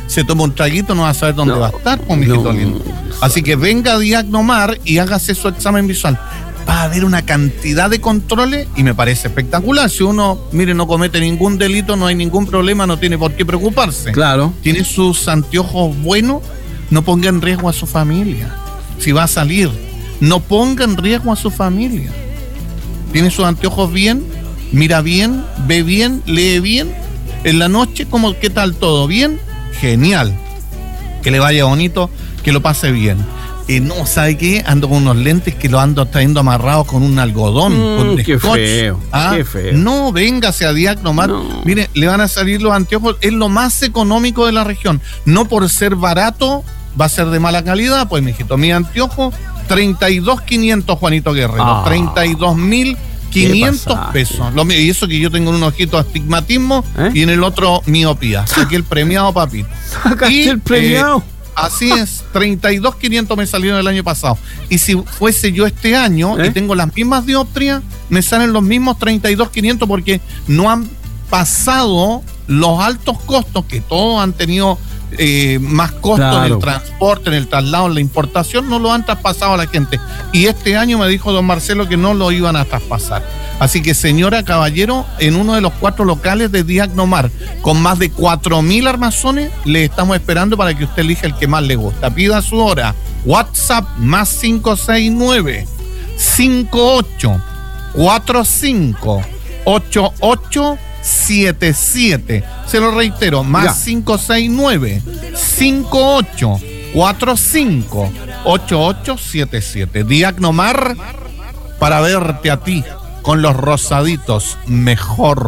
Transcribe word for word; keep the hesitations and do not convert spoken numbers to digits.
se toma un traguito, no va a saber dónde No, va a estar, pues, mijito no. lindo. Así que venga a Diagnomar y hágase su examen visual. Va a haber una cantidad de controles y me parece espectacular. Si uno, mire, no comete ningún delito, no hay ningún problema, no tiene por qué preocuparse. Claro. Tiene sus anteojos buenos, no ponga en riesgo a su familia. Si va a salir, no ponga en riesgo a su familia. Tiene sus anteojos bien, mira bien, ve bien, lee bien. En la noche, ¿cómo, qué tal todo? ¿Bien? Genial. Que le vaya bonito, que lo pase bien. Eh, no, ¿sabe qué? Ando con unos lentes que los ando trayendo amarrados con un algodón, Mm, con qué scotch. feo, ¿Ah? qué feo. No, véngase a Diagnomar. No. Mire, le van a salir los anteojos, es lo más económico de la región. No por ser barato, va a ser de mala calidad. Pues, mijito, mi anteojo, treinta y dos mil quinientos, Juanito Guerrero. Ah. treinta y dos mil quinientos pasaje. pesos. Lo, y eso que yo tengo en un ojito astigmatismo ¿Eh? y en el otro miopía. Saqué el premiado, papito. Sacaste Y, el premiado. eh, así es, treinta y dos mil quinientos me salieron el año pasado. Y si fuese yo este año ¿Eh? y tengo las mismas dioptrías, me salen los mismos treinta y dos mil quinientos porque no han pasado los altos costos que todos han tenido. Eh, más costos Claro. en el transporte, en el traslado, en la importación, no lo han traspasado a la gente. Y este año me dijo don Marcelo que no lo iban a traspasar. Así que, señora, caballero, en uno de los cuatro locales de Diagnomar, con más de cuatro mil armazones, le estamos esperando para que usted elija el que más le gusta. Pida su hora. WhatsApp más cinco seis nueve, cinco ocho cuatro cinco, ocho ocho siete siete. Se lo reitero, más Ya. cinco seis nueve, cinco ocho cuatro cinco, ocho ocho siete siete. Diagnomar, para verte a ti con los rosaditos mejor.